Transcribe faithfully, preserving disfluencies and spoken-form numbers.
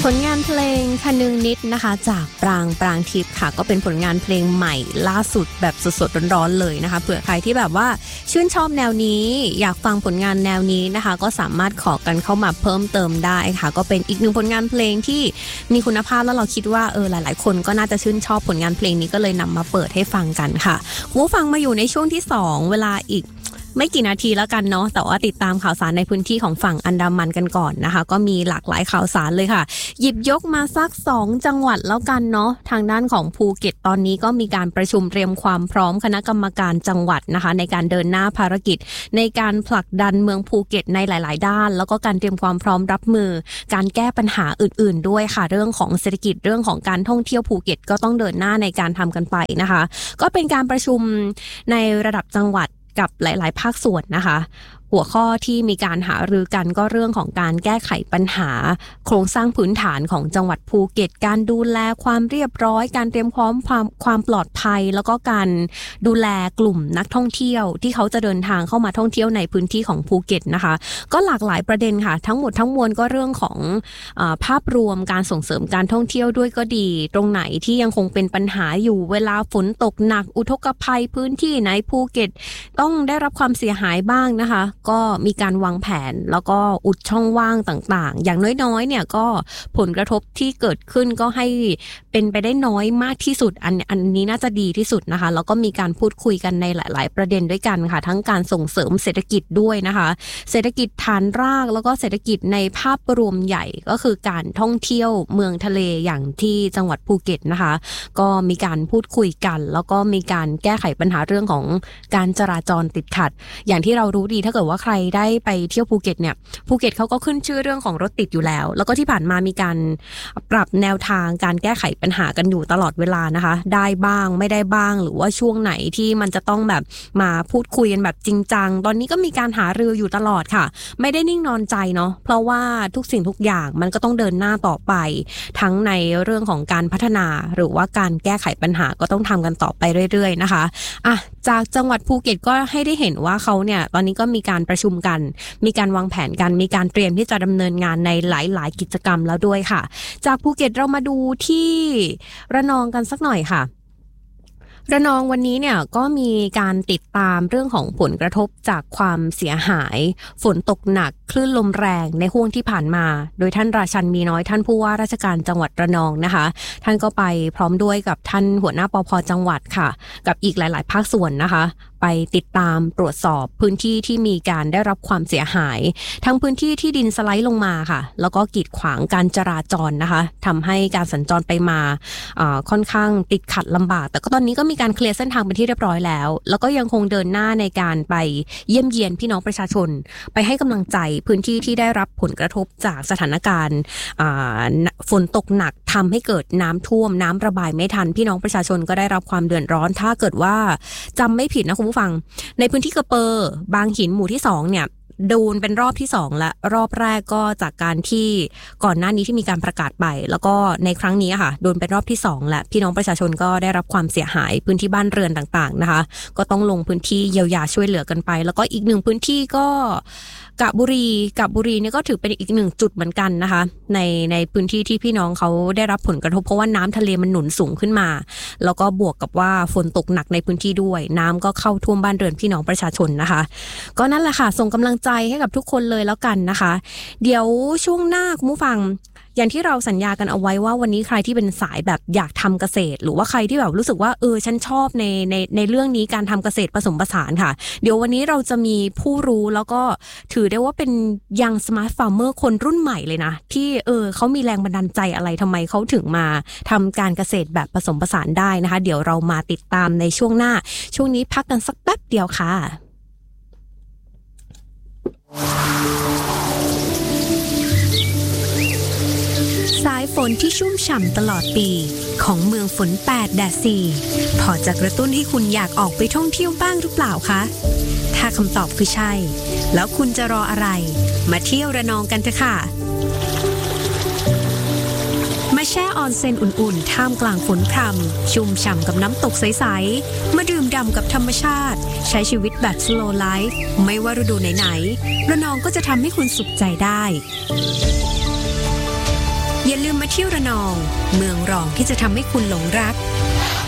ผลงานเพลงคนึงนิดนะคะจากปรางปรางทิพย์ค่ะก็เป็นผลงานเพลงใหม่ล่าสุดแบบสดๆร้อนๆเลยนะคะเผื่อใครที่แบบว่าชื่นชอบแนวนี้อยากฟังผลงานแนวนี้นะคะก็สามารถขอกันเข้ามาเพิ่มเติมได้ค่ะก็เป็นอีกหนึ่งผลงานเพลงที่มีคุณภาพแล้วเราคิดว่าเออหลายๆคนก็น่าจะชื่นชอบผลงานเพลงนี้ก็เลยนำมาเปิดให้ฟังกันค่ะคุณผู้ฟังมาอยู่ในช่วงที่สองเวลาอีกไม่กี่นาทีแล้วกันเนาะแต่ว่าติดตามข่าวสารในพื้นที่ของฝั่งอันดามันกันก่อนนะคะก็มีหลากหลายข่าวสารเลยค่ะหยิบยกมาสักสองจังหวัดแล้วกันเนาะทางด้านของภูเก็ตตอนนี้ก็มีการประชุมเตรียมความพร้อมคณะกรรมการจังหวัดนะคะในการเดินหน้าภารกิจในการผลักดันเมืองภูเก็ตในหลายๆด้านแล้วก็การเตรียมความพร้อมรับมือการแก้ปัญหาอื่นๆด้วยค่ะเรื่องของเศรษฐกิจเรื่องของการท่องเที่ยวภูเก็ตก็ต้องเดินหน้าในการทำกันไปนะคะก็เป็นการประชุมในระดับจังหวัดกับหลายๆภาคส่วนนะคะหัวข้อที่มีการหารือกันก็เรื่องของการแก้ไขปัญหาโครงสร้างพื้นฐานของจังหวัดภูเก็ตการดูแลความเรียบร้อยการเตรียมพร้อมความความปลอดภัยแล้วก็การดูแลกลุ่มนักท่องเที่ยวที่เขาจะเดินทางเข้ามาท่องเที่ยวในพื้นที่ของภูเก็ตนะคะก็หลากหลายประเด็นค่ะทั้งหมดทั้งมวลก็เรื่องของอ่าภาพรวมการส่งเสริมการท่องเที่ยวด้วยก็ดีตรงไหนที่ยังคงเป็นปัญหาอยู่เวลาฝนตกหนักอุทกภัยพื้นที่ไหนภูเก็ตต้องได้รับความเสียหายบ้างนะคะก็มีการวางแผนแล้วก็อุดช่องว่างต่างๆอย่างน้อยๆเนี่ยก็ผลกระทบที่เกิดขึ้นก็ให้เป็นไปได้น้อยมากที่สุดอันอันนี้น่าจะดีที่สุดนะคะแล้วก็มีการพูดคุยกันในหลายๆประเด็นด้วยกันค่ะทั้งการส่งเสริมเศรษฐกิจด้วยนะคะเศรษฐกิจฐานรากแล้วก็เศรษฐกิจในภาพรวมใหญ่ก็คือการท่องเที่ยวเมืองทะเลอย่างที่จังหวัดภูเก็ตนะคะก็มีการพูดคุยกันแล้วก็มีการแก้ไขปัญหาเรื่องของการจราจรติดขัดอย่างที่เรารู้ดีถ้าเกิดว่าใครได้ไปเที่ยวภูเก็ตเนี่ยภูเก็ตเขาก็ขึ้นชื่อเรื่องของรถติดอยู่แล้วแล้วก็ที่ผ่านมามีการปรับแนวทางการแก้ไขปัญหากันอยู่ตลอดเวลานะคะได้บ้างไม่ได้บ้างหรือว่าช่วงไหนที่มันจะต้องแบบมาพูดคุยกันแบบจริงจังตอนนี้ก็มีการหารืออยู่ตลอดค่ะไม่ได้นิ่งนอนใจเนาะเพราะว่าทุกสิ่งทุกอย่างมันก็ต้องเดินหน้าต่อไปทั้งในเรื่องของการพัฒนาหรือว่าการแก้ไขปัญหาก็ต้องทำกันต่อไปเรื่อยๆนะคะอ่ะจากจังหวัดภูเก็ตก็ให้ได้เห็นว่าเขาเนี่ยตอนนี้ก็มีการประชุมกันมีการวางแผนกันมีการเตรียมที่จะดำเนินงานในหลายๆกิจกรรมแล้วด้วยค่ะจากภูเก็ตเรามาดูที่ระนองกันสักหน่อยค่ะระนองวันนี้เนี่ยก็มีการติดตามเรื่องของผลกระทบจากความเสียหายฝนตกหนักคลื่นลมแรงในห่วงที่ผ่านมาโดยท่านราชันมีน้อยท่านผู้ว่าราชการจังหวัดระนองนะคะท่านก็ไปพร้อมด้วยกับท่านหัวหน้าปภ.จังหวัดค่ะกับอีกหลายๆภาคส่วนนะคะไปติดตามตรวจสอบพื้นที่ที่มีการได้รับความเสียหายทั้งพื้นที่ที่ดินสไลด์ลงมาค่ะแล้วก็กีดขวางการจราจรนะคะทำให้การสัญจรไปมาค่อนข้างติดขัดลำบากแต่ก็ตอนนี้ก็มีการเคลียร์เส้นทางเป็นที่เรียบร้อยแล้วแล้วก็ยังคงเดินหน้าในการไปเยี่ยมเยียนพี่น้องประชาชนไปให้กำลังใจพื้นที่ที่ได้รับผลกระทบจากสถานการณ์ฝนตกหนักทำให้เกิดน้ำท่วมน้ำระบายไม่ทันพี่น้องประชาชนก็ได้รับความเดือดร้อนถ้าเกิดว่าจำไม่ผิดนะคุณผู้ฟังในพื้นที่กระเปอร์บางหินหมู่ที่สองเนี่ยโดนเป็นรอบที่สองและรอบแรกก็จากการที่ก่อนหน้านี้ที่มีการประกาศไปแล้วก็ในครั้งนี้ค่ะโดนเป็นรอบที่สองและพี่น้องประชาชนก็ได้รับความเสียหายพื้นที่บ้านเรือนต่างๆนะคะก็ต้องลงพื้นที่เยียวยาช่วยเหลือกันไปแล้วก็อีกหนึ่งพื้นที่ก็กาญบุรีกาญบุรีเนี่ยก็ถือเป็นอีกหนึ่งจุดเหมือนกันนะคะในในพื้นที่ที่พี่น้องเขาได้รับผลกระทบเพราะว่าน้ำทะเลมันหนุนสูงขึ้นมาแล้วก็บวกกับว่าฝนตกหนักในพื้นที่ด้วยน้ำก็เข้าท่วมบ้านเรือนพี่น้องประชาชนนะคะก็นั่นแหละค่ะส่งกำลังใจให้กับทุกคนเลยแล้วกันนะคะเดี๋ยวช่วงหน้าคุณผู้ฟังอย่างที่เราสัญญากันเอาไว้ว่าวันนี้ใครที่เป็นสายแบบอยากทำเกษตรหรือว่าใครที่แบบรู้สึกว่าเออฉันชอบในในในเรื่องนี้การทำเกษตรผสมผสานค่ะเดี๋ยววันนี้เราจะมีผู้รู้แล้วก็ถือได้ว่าเป็นยังสมาร์ทฟาร์มเมอร์คนรุ่นใหม่เลยนะที่เออเขามีแรงบันดาลใจอะไรทำไมเขาถึงมาทำการเกษตรแบบผสมผสานได้นะคะเดี๋ยวเรามาติดตามในช่วงหน้าช่วงนี้พักกันสักแป๊บเดียวค่ะสายฝนที่ชุ่มฉ่ำตลอดปีของเมืองฝนแปดแดดสี่พอจะกระตุ้นให้คุณอยากออกไปท่องเที่ยวบ้างหรือเปล่าคะถ้าคำตอบคือใช่แล้วคุณจะรออะไรมาเที่ยวระนองกันเถอะค่ะมาแช่ออนเซ็นอุ่นๆท่ามกลางฝนพรำชุ่มฉ่ำกับน้ำตกใสๆมาดื่มด่ำกับธรรมชาติใช้ชีวิตแบบ slow life ไม่ว่าฤดูไหนๆระนองก็จะทำให้คุณสุขใจได้อย่าลืมมาเที่ยวระนองเมืองรองที่จะทำให้คุณหลงรัก